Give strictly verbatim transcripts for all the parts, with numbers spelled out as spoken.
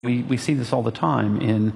We, we see this all the time in,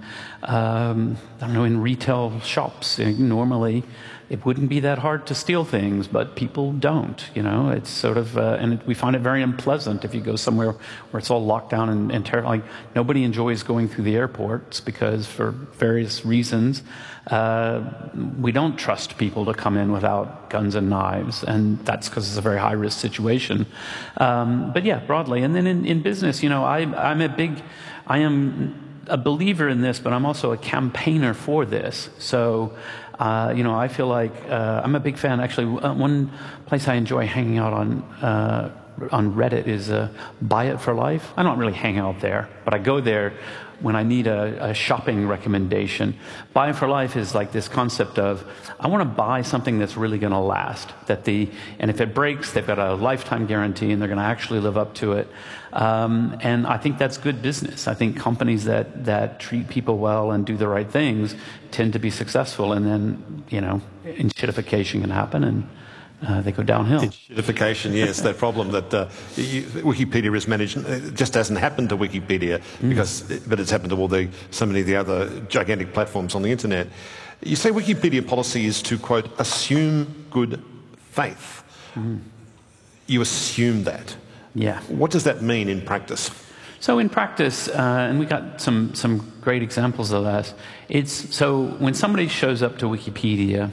um, I don't know, in retail shops. Normally, it wouldn't be that hard to steal things, but people don't, you know. It's sort of, uh, and it, we find it very unpleasant if you go somewhere where it's all locked down and, and terrible. Like, nobody enjoys going through the airports because for various reasons, uh, we don't trust people to come in without guns and knives, and that's because it's a very high-risk situation. Um, but yeah, broadly. And then in, in business, you know, I, I'm a big... I am a believer in this, but I'm also a campaigner for this. So, uh, you know, I feel like uh, I'm a big fan. Actually, uh, one place I enjoy hanging out on uh, on Reddit is uh, Buy It for Life. I don't really hang out there, but I go there when I need a, a shopping recommendation. Buy It for Life is like this concept of, I want to buy something that's really going to last. That the and if it breaks, they've got a lifetime guarantee, and they're going to actually live up to it. Um, and I think that's good business. I think companies that that treat people well and do the right things tend to be successful. And then, you know, enshittification can happen, and Uh, they go downhill. Enshittification, yes, that problem that uh, you, Wikipedia is managed. It just hasn't happened to Wikipedia, mm. because, but it's happened to all the so many of the other gigantic platforms on the internet. You say Wikipedia policy is to, quote, assume good faith. Mm. You assume that. Yeah. What does that mean in practice? So in practice, uh, and we got some some great examples of that. It's so when somebody shows up to Wikipedia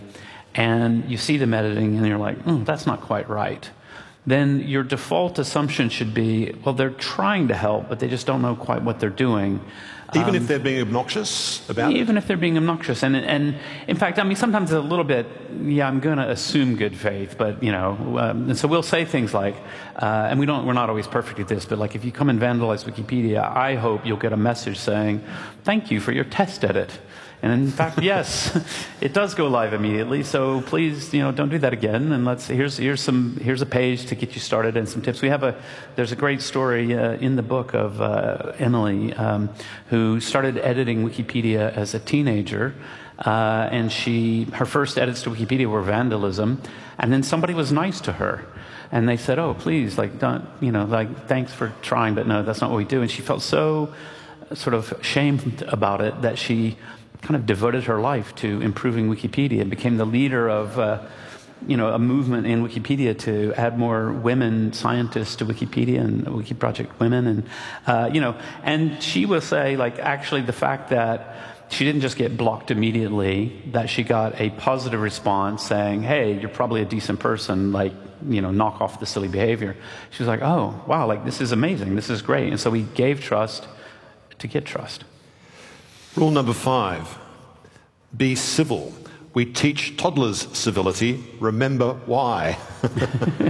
and you see them editing and you're like, mm, that's not quite right, then your default assumption should be, well, they're trying to help, but they just don't know quite what they're doing. Even um, if they're being obnoxious about even it? Even if they're being obnoxious. And, and in fact, I mean, sometimes a little bit, yeah, I'm going to assume good faith, but, you know, um, and so we'll say things like, uh, and we don't, we're not always perfect at this, but like if you come and vandalize Wikipedia, I hope you'll get a message saying, thank you for your test edit. And in fact, yes, it does go live immediately. So please, you know, don't do that again. And let's here's here's some here's a page to get you started and some tips. We have a there's a great story uh, in the book of uh, Emily, um, who started editing Wikipedia as a teenager, uh, and she her first edits to Wikipedia were vandalism, and then somebody was nice to her. And they said, oh, please, like, don't, you know, like, thanks for trying, but no, that's not what we do. And she felt so sort of shamed about it that she kind of devoted her life to improving Wikipedia and became the leader of, uh, you know, a movement in Wikipedia to add more women scientists to Wikipedia and Wiki Project Women. And, uh, you know, and she will say, like, actually the fact that she didn't just get blocked immediately, that she got a positive response saying, hey, you're probably a decent person, like, you know, knock off the silly behavior. She was like, oh, wow, like, this is amazing. This is great. And so we gave trust to get trust. Rule number five, be civil. We teach toddlers civility, remember why.